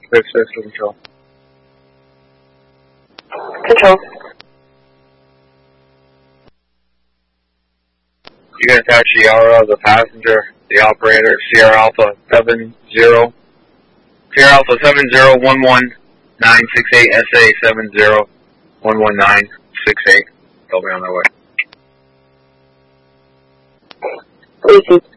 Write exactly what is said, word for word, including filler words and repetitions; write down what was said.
six six control. Control. You can attach Sierra as a passenger, the operator, Sierra Alpha seven zero, Sierra Alpha seven zero one one nine six eight, S A seven zero one one nine six eight. They'll be on their way. Easy.